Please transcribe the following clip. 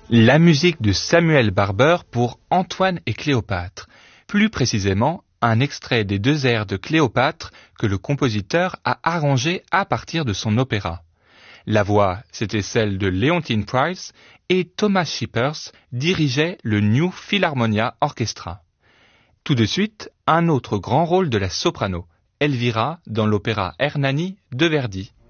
La musique de Samuel Barber pour Antoine et Cléopâtre. Plus précisément, un extrait des 2 airs de Cléopâtre que le compositeur a arrangé à partir de son opéra. La voix, c'était celle de Leontine Price et Thomas Shippers dirigeait le New Philharmonia Orchestra. Tout de suite, un autre grand rôle de la soprano, Elvira dans l'opéra Hernani de Verdi.